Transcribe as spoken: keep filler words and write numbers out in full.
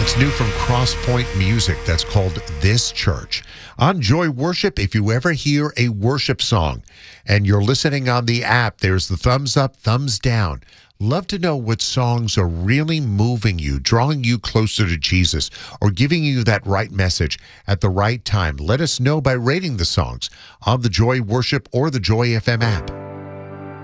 It's new from Crosspoint Music. That's called This Church. On Joy Worship, if you ever hear a worship song and you're listening on the app, there's the thumbs up, thumbs down. Love to know what songs are really moving you, drawing you closer to Jesus, or giving you that right message at the right time. Let us know by rating the songs on the Joy Worship or the Joy F M app.